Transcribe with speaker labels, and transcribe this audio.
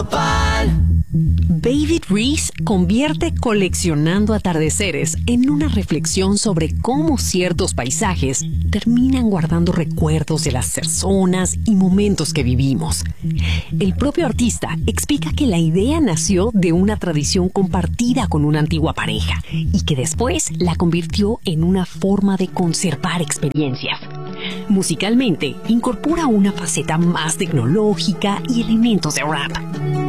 Speaker 1: David Rees convierte coleccionando atardeceres en una reflexión sobre cómo ciertos paisajes terminan guardando recuerdos de las personas y momentos que vivimos. El propio artista explica que la idea nació de una tradición compartida con una antigua pareja y que después la convirtió en una forma de conservar experiencias. Musicalmente, incorpora una faceta más tecnológica y elementos de rap.